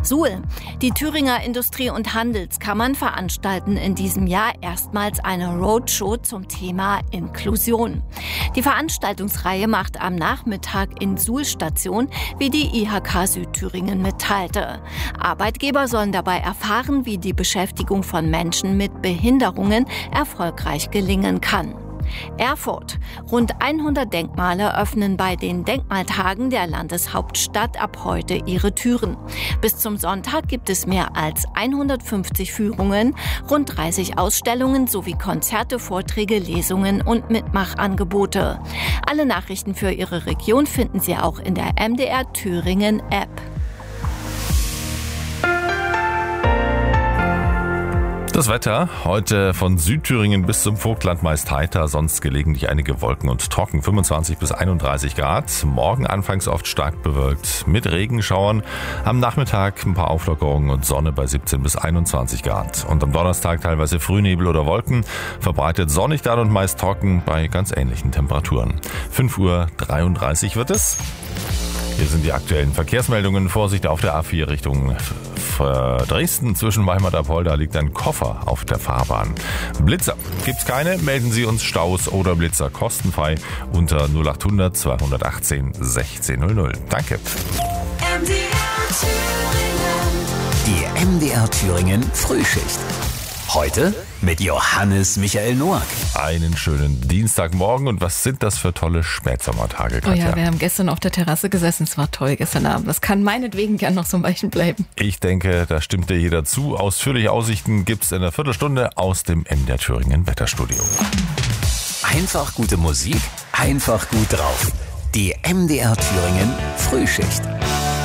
Suhl. Die Thüringer Industrie- und Handelskammern veranstalten in diesem Jahr erstmals eine Roadshow zum Thema Inklusion. Die Veranstaltungsreihe macht am Nachmittag in Suhl Station, wie die IHK Südthüringen mitteilte. Arbeitgeber sollen dabei erfahren, wie die Beschäftigung von Menschen mit Behinderungen erfolgreich gelingen kann. Erfurt. Rund 100 Denkmale öffnen bei den Denkmaltagen der Landeshauptstadt ab heute ihre Türen. Bis zum Sonntag gibt es mehr als 150 Führungen, rund 30 Ausstellungen sowie Konzerte, Vorträge, Lesungen und Mitmachangebote. Alle Nachrichten für Ihre Region finden Sie auch in der MDR Thüringen App. Das Wetter heute von Südthüringen bis zum Vogtland meist heiter, sonst gelegentlich einige Wolken und trocken, 25 bis 31 Grad. Morgen anfangs oft stark bewölkt mit Regenschauern. Am Nachmittag ein paar Auflockerungen und Sonne bei 17 bis 21 Grad. Und am Donnerstag teilweise Frühnebel oder Wolken, verbreitet sonnig dann und meist trocken bei ganz ähnlichen Temperaturen. 5:33 Uhr wird es. Hier sind die aktuellen Verkehrsmeldungen. Vorsicht auf der A4 Richtung Dresden. Zwischen Weimar-Apolda liegt ein Koffer auf der Fahrbahn. Blitzer gibt's keine. Melden Sie uns Staus oder Blitzer kostenfrei unter 0800 218 1600. Danke. Die MDR Thüringen Frühschicht. Heute mit Johannes Michael Noack. Einen schönen Dienstagmorgen. Und was sind das für tolle Spätsommertage, Katja? Oh ja, wir haben gestern auf der Terrasse gesessen. Es war toll gestern Abend. Das kann meinetwegen gern noch so ein Weichen bleiben. Ich denke, da stimmt dir jeder zu. Ausführliche Aussichten gibt's in einer Viertelstunde aus dem MDR Thüringen Wetterstudio. Einfach gute Musik, einfach gut drauf. Die MDR Thüringen Frühschicht.